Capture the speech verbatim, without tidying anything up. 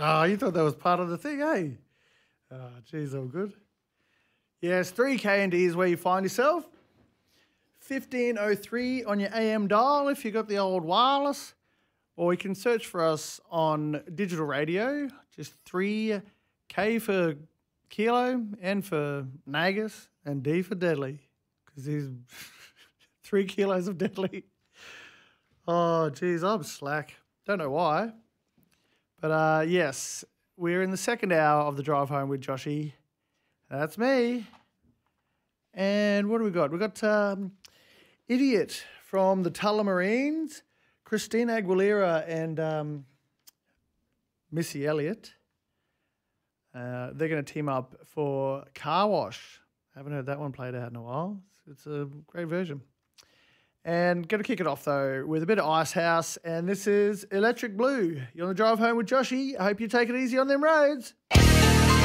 Oh, you thought that was part of the thing, eh? Oh, geez, all good. Yes, three K and D is where you find yourself. fifteen oh three on your A M dial if you got the old wireless. Or you can search for us on digital radio, just three K for kilo, N for Nagus, and D for deadly. Because he's three kilos of deadly. Oh, geez, I'm slack. Don't know why. But uh, yes, we're in the second hour of the drive home with Joshy. That's me. And what do we got? We got um, Idiot from the Tullamarines, Christina Aguilera and um, Missy Elliott. Uh, they're going to team up for Car Wash. I haven't heard that one played out in a while. It's a great version. And going to kick it off, though, with a bit of Icehouse. And this is Electric Blue. You're on the drive home with Joshy. I hope you take it easy on them roads.